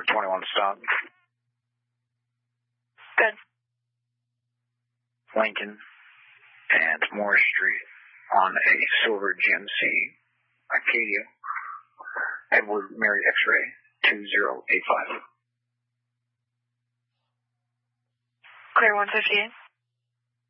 21 stop. Good. Lincoln and Morris Street on a silver GMC Acadia. Edward Mary X-ray 2085. Clear 158.